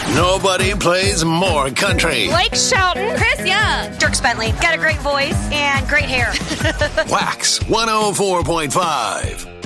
Nobody plays more country. Blake Shelton. Chris Young. Dierks Bentley. Got a great voice and great hair. Wax 104.5.